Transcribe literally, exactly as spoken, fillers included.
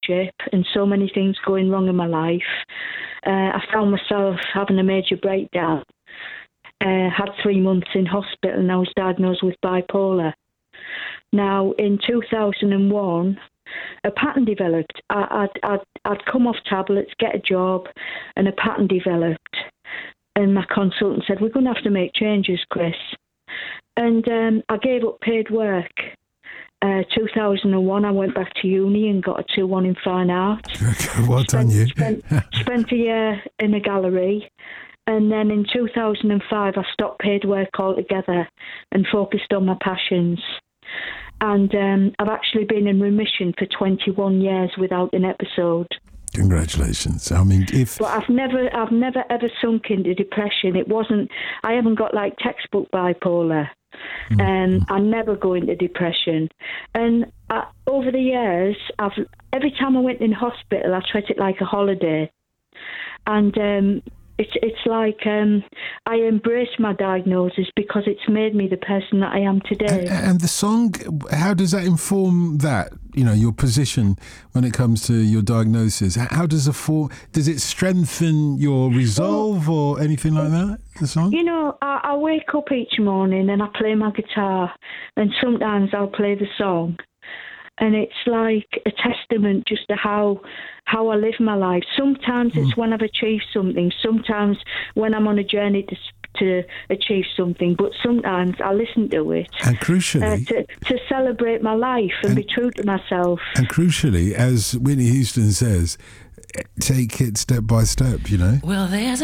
hardship and so many things going wrong in my life, uh, I found myself having a major breakdown. Uh, had three months in hospital and I was diagnosed with bipolar. Now, in two thousand one, a pattern developed. I, I'd, I'd, I'd come off tablets, get a job, and a pattern developed. And my consultant said, we're going to have to make changes, Chris. And um, I gave up paid work. Uh, two thousand one, I went back to uni and got a two one in fine art. Well spent, done, you. spent, spent a year in a gallery. And then in two thousand five, I stopped paid work altogether and focused on my passions. And um, I've actually been in remission for twenty-one years without an episode. Congratulations. I mean, if... But I've never, I've never ever sunk into depression. It wasn't, I haven't got like textbook bipolar. Mm-hmm. Um, I never go into depression. And I, over the years, I've every time I went in hospital, I treat it like a holiday. And um, it's it's like um, I embrace my diagnosis because it's made me the person that I am today. And, and the song, how does that inform that? You know, your position when it comes to your diagnosis. How does it for, does it strengthen your resolve or anything like that? The song. You know, I, I wake up each morning and I play my guitar, and sometimes I'll play the song. And it's like a testament just to how how I live my life. Sometimes it's mm. when I've achieved something. Sometimes when I'm on a journey to to achieve something. But sometimes I listen to it. And crucially... Uh, to, to celebrate my life and, and be true to myself. And crucially, as Whitney Houston says, take it step by step, you know? Well, there's